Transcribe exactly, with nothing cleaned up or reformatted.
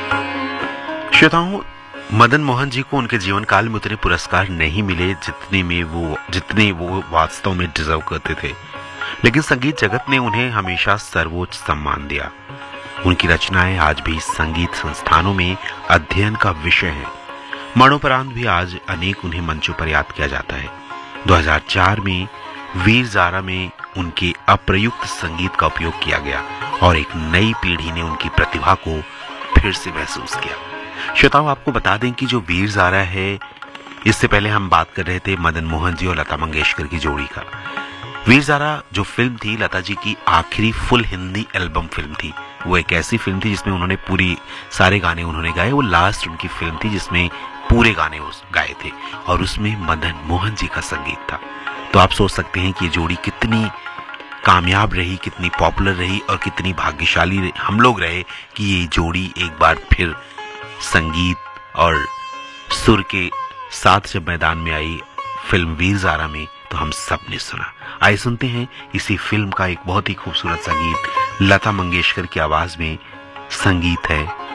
श्रोताओं, मदन मोहन जी को उनके जीवन काल में उतने पुरस्कार नहीं मिले जितने में वो जितने वो वास्तव में डिजर्व करते थे, लेकिन संगीत जगत ने उन्हें हमेशा सर्वोच्च सम्मान दिया। उनकी रचनाएं आज भी संगीत संस्थानों में अध्ययन का विषय हैं। मरणोपरांत भी आज अनेक उन्हें मंचों पर याद किया जाता है। दो हज़ार चार में वीर ज़ारा में उनके अप्रयुक्त संगीत का उपयोग किया गया और एक नई पीढ़ी ने उनकी प्रतिभा को फिर से महसूस किया। श्रोताओं, आपको बता दें कि जो वीर ज़ारा है, इससे पहले हम बात कर रहे थे मदन मोहन जी और लता मंगेशकर की जोड़ी का। वीर ज़ारा जो फिल्म थी, लता जी की आखिरी फुल हिंदी एल्बम फिल्म थी। वो एक ऐसी फिल्म थी जिसमें उन्होंने पूरी सारे गाने उन्होंने गाए। वो लास्ट उनकी फिल्म थी जिसमें पूरे गाने गाए थे और उसमें मदन मोहन जी का संगीत था। तो आप सोच सकते हैं कि ये जोड़ी कितनी कामयाब रही, कितनी पॉपुलर रही और कितनी भाग्यशाली हम लोग रहे कि ये जोड़ी एक बार फिर संगीत और सुर के साथ जब मैदान में आई फिल्म वीर ज़ारा में, तो हम सब ने सुना। आइए सुनते हैं इसी फिल्म का एक बहुत ही खूबसूरत संगीत। लता मंगेशकर की आवाज में संगीत है